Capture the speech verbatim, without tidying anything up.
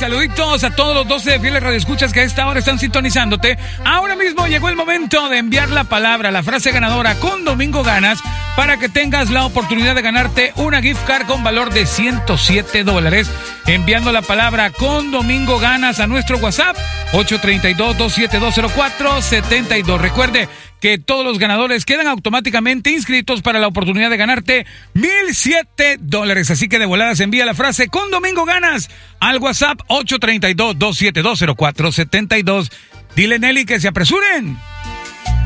saluditos a todos los doce de fieles radioescuchas que a esta hora están sintonizándote. Ahora mismo llegó el momento de enviar la palabra, la frase ganadora con Domingo Ganas, para que tengas la oportunidad de ganarte una gift card con valor de ciento siete dólares. Enviando la palabra con Domingo Ganas a nuestro WhatsApp ocho tres dos, dos siete dos, cero cuatro siete dos. Recuerde que todos los ganadores quedan automáticamente inscritos para la oportunidad de ganarte mil siete dólares. Así que de volada se envía la frase con Domingo Ganas al WhatsApp ocho tres dos, dos siete dos, cero cuatro siete dos. Dile, Nelly, que se apresuren.